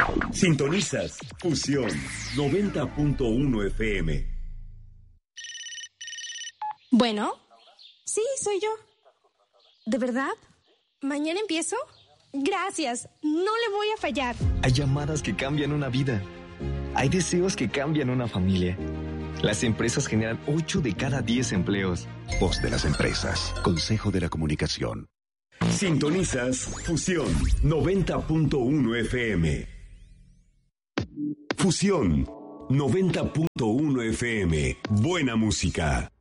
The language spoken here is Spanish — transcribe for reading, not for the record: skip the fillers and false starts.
Sintonizas Fusión 90.1 FM. Bueno, sí, soy yo. ¿De verdad? ¿Mañana empiezo? Gracias, no le voy a fallar. Hay llamadas que cambian una vida. Hay deseos que cambian una familia. Las empresas generan 8 de cada 10 empleos. Voz de las empresas. Consejo de la Comunicación. Sintonizas Fusión 90.1 FM. Fusión 90.1 FM. Buena música.